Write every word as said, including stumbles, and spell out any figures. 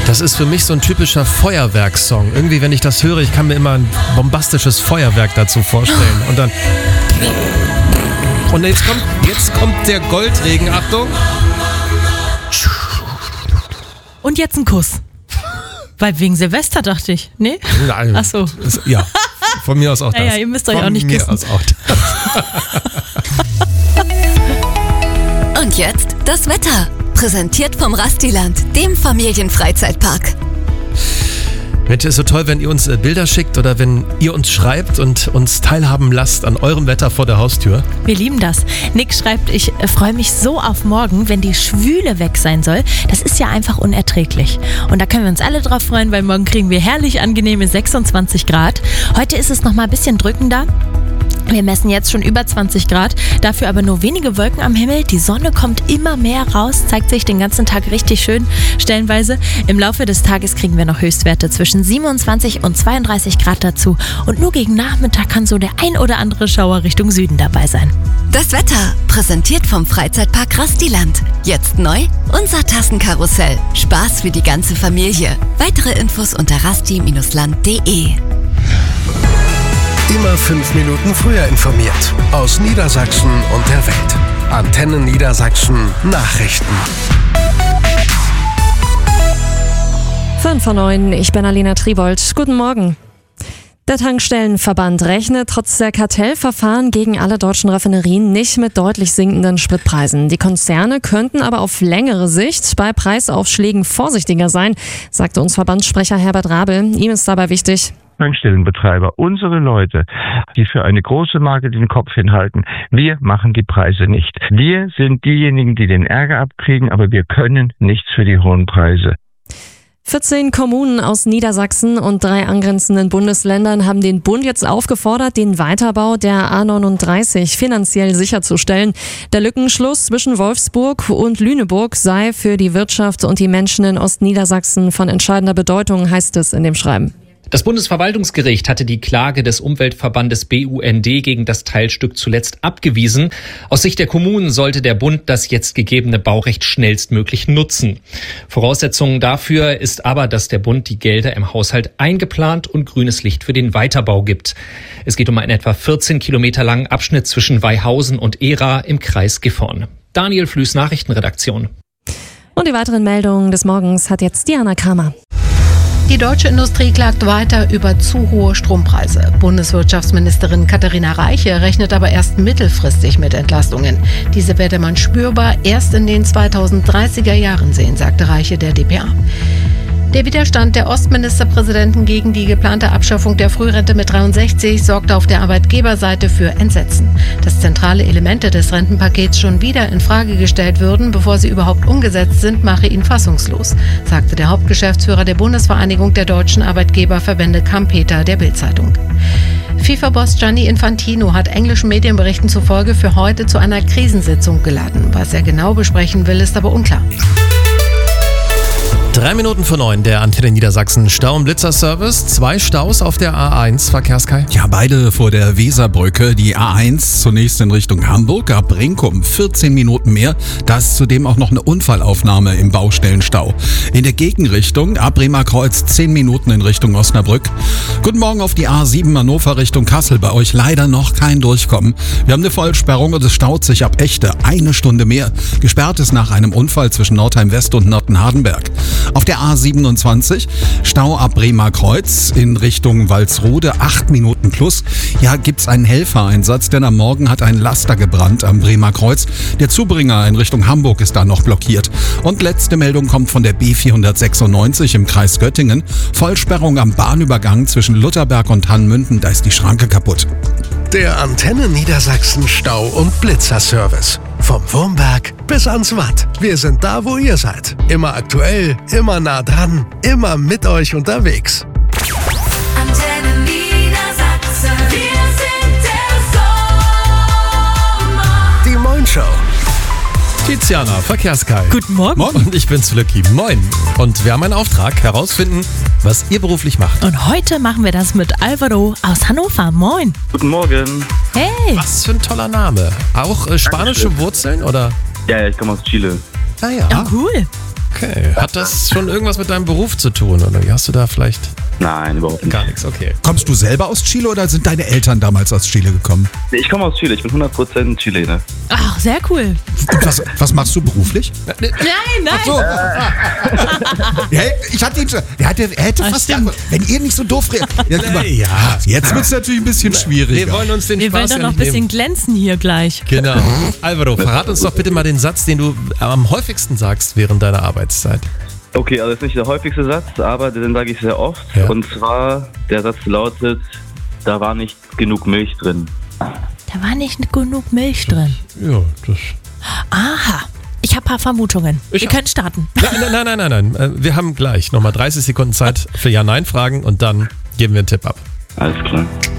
Das ist für mich so ein typischer Feuerwerkssong. Irgendwie, wenn ich das höre, ich kann mir immer ein bombastisches Feuerwerk dazu vorstellen. Und dann... Und jetzt kommt, jetzt kommt der Goldregen. Achtung. Und jetzt ein Kuss. Weil wegen Silvester dachte ich. Nee? Nein. Ach so. Ist, ja, von mir aus auch das. Ja, ja, ihr müsst euch von auch nicht mir küssen. Aus auch das. Und jetzt das Wetter. Präsentiert vom Rastiland, dem Familienfreizeitpark. Mensch, ist so toll, wenn ihr uns äh, Bilder schickt oder wenn ihr uns schreibt und uns teilhaben lasst an eurem Wetter vor der Haustür. Wir lieben das. Nick schreibt, ich äh, freue mich so auf morgen, wenn die Schwüle weg sein soll. Das ist ja einfach unerträglich. Und da können wir uns alle drauf freuen, weil morgen kriegen wir herrlich angenehme sechsundzwanzig Grad. Heute ist es noch mal ein bisschen drückender. Wir messen jetzt schon über zwanzig Grad, dafür aber nur wenige Wolken am Himmel. Die Sonne kommt immer mehr raus, zeigt sich den ganzen Tag richtig schön stellenweise. Im Laufe des Tages kriegen wir noch Höchstwerte zwischen siebenundzwanzig und zweiunddreißig Grad dazu. Und nur gegen Nachmittag kann so der ein oder andere Schauer Richtung Süden dabei sein. Das Wetter, präsentiert vom Freizeitpark Rastiland. Jetzt neu, unser Tassenkarussell. Spaß für die ganze Familie. Weitere Infos unter rasti Bindestrich land punkt de. Immer fünf Minuten früher informiert. Aus Niedersachsen und der Welt. Antenne Niedersachsen Nachrichten. fünf vor neun, ich bin Alina Tribold. Guten Morgen. Der Tankstellenverband rechnet trotz der Kartellverfahren gegen alle deutschen Raffinerien nicht mit deutlich sinkenden Spritpreisen. Die Konzerne könnten aber auf längere Sicht bei Preisaufschlägen vorsichtiger sein, sagte uns Verbandssprecher Herbert Rabel. Ihm ist dabei wichtig: Tankstellenbetreiber, unsere Leute, die für eine große Marke den Kopf hinhalten, wir machen die Preise nicht. Wir sind diejenigen, die den Ärger abkriegen, aber wir können nichts für die hohen Preise. vierzehn Kommunen aus Niedersachsen und drei angrenzenden Bundesländern haben den Bund jetzt aufgefordert, den Weiterbau der A neununddreißig finanziell sicherzustellen. Der Lückenschluss zwischen Wolfsburg und Lüneburg sei für die Wirtschaft und die Menschen in Ostniedersachsen von entscheidender Bedeutung, heißt es in dem Schreiben. Das Bundesverwaltungsgericht hatte die Klage des Umweltverbandes B U N D gegen das Teilstück zuletzt abgewiesen. Aus Sicht der Kommunen sollte der Bund das jetzt gegebene Baurecht schnellstmöglich nutzen. Voraussetzung dafür ist aber, dass der Bund die Gelder im Haushalt eingeplant und grünes Licht für den Weiterbau gibt. Es geht um einen etwa vierzehn Kilometer langen Abschnitt zwischen Weihausen und Ehra im Kreis Gifhorn. Daniel Flüß, Nachrichtenredaktion. Und die weiteren Meldungen des Morgens hat jetzt Diana Kramer. Die deutsche Industrie klagt weiter über zu hohe Strompreise. Bundeswirtschaftsministerin Katharina Reiche rechnet aber erst mittelfristig mit Entlastungen. Diese werde man spürbar erst in den zweitausenddreißiger Jahren sehen, sagte Reiche der d p a. Der Widerstand der Ostministerpräsidenten gegen die geplante Abschaffung der Frührente mit dreiundsechzig sorgte auf der Arbeitgeberseite für Entsetzen. Dass zentrale Elemente des Rentenpakets schon wieder in Frage gestellt würden, bevor sie überhaupt umgesetzt sind, mache ihn fassungslos, sagte der Hauptgeschäftsführer der Bundesvereinigung der deutschen Arbeitgeberverbände Kampeter der Bild-Zeitung. FIFA-Boss Gianni Infantino hat englischen Medienberichten zufolge für heute zu einer Krisensitzung geladen. Was er genau besprechen will, ist aber unklar. Drei Minuten vor neun, der Antenne Niedersachsen Stau- und Blitzerservice. Zwei Staus auf der A eins, Verkehrskai. Ja, beide vor der Weserbrücke. Die A eins zunächst in Richtung Hamburg, ab Brinkum vierzehn Minuten mehr. Da ist zudem auch noch eine Unfallaufnahme im Baustellenstau. In der Gegenrichtung, ab Bremerkreuz zehn Minuten in Richtung Osnabrück. Guten Morgen auf die A sieben Hannover Richtung Kassel. Bei euch leider noch kein Durchkommen. Wir haben eine Vollsperrung und es staut sich ab Echte eine Stunde mehr. Gesperrt ist nach einem Unfall zwischen Nordheim West und Nottenhardenberg. Auf der A siebenundzwanzig, Stau ab Bremerkreuz in Richtung Walsrode, acht Minuten plus. Ja, gibt's einen Helfereinsatz, denn am Morgen hat ein Laster gebrannt am Bremerkreuz. Der Zubringer in Richtung Hamburg ist da noch blockiert. Und letzte Meldung kommt von der B vierhundertsechsundneunzig im Kreis Göttingen. Vollsperrung am Bahnübergang zwischen Lutherberg und Hannmünden, da ist die Schranke kaputt. Der Antenne Niedersachsen Stau- und Blitzerservice. Vom Wurmberg bis ans Watt. Wir sind da, wo ihr seid. Immer aktuell, immer nah dran, immer mit euch unterwegs. Antenne Niedersachsen. Wir sind der Sommer. Die Moin Show. Tiziana, Verkehrskai. Guten Morgen. Und ich bin's, Flöcki. Moin. Und wir haben einen Auftrag, herausfinden, was ihr beruflich macht. Und heute machen wir das mit Alvaro aus Hannover. Moin. Guten Morgen. Hey. Was für ein toller Name. Auch äh, spanische Dankeschön. Wurzeln, oder? Ja, ja, ich komme aus Chile. Ah ja. Ja, cool. Okay. Hat das schon irgendwas mit deinem Beruf zu tun? Oder hast du da vielleicht Nein, überhaupt nicht. gar nichts? Okay. Kommst du selber aus Chile oder sind deine Eltern damals aus Chile gekommen? Ich komme aus Chile, ich bin hundert Prozent Chilener. Ach, sehr cool. Und was, was machst du beruflich? Nein, nein. Ach so. Ja, ich hatte ihn schon. Er, hatte, er hätte Ah, fast. stimmt. Wenn ihr nicht so doof redet. Jetzt, über- Ja. jetzt wird es natürlich ein bisschen schwieriger. Wir wollen uns den Wir wollen Spaß doch ja noch ein nicht bisschen nehmen. glänzen hier gleich. Genau. Alvaro, verrat uns doch bitte mal den Satz, den du am häufigsten sagst während deiner Arbeitszeit. Okay, also das ist nicht der häufigste Satz, aber den sage ich sehr oft. Ja. Und zwar, der Satz lautet, da war nicht genug Milch drin. Da war nicht genug Milch drin. Ja, das... Aha. Ich habe ein paar Vermutungen. Ich Wir auch. können starten. Nein, nein, nein, nein, nein. Äh, Wir haben gleich nochmal dreißig Sekunden Zeit für Ja-Nein-Fragen und dann geben wir einen Tipp ab. Alles klar.